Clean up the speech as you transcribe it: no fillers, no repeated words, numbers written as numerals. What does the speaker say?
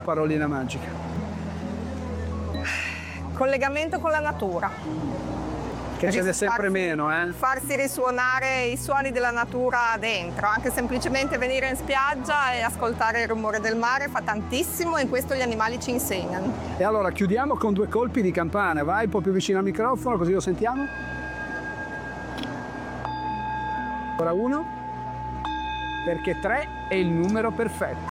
Parolina magica. Collegamento con la natura. Che ce n'è sempre meno, eh? Farsi risuonare i suoni della natura dentro, anche semplicemente venire in spiaggia e ascoltare il rumore del mare fa tantissimo e questo gli animali ci insegnano. E allora chiudiamo con 2 colpi di campana, vai un po' più vicino al microfono così lo sentiamo. Ancora 1, perché 3 è il numero perfetto.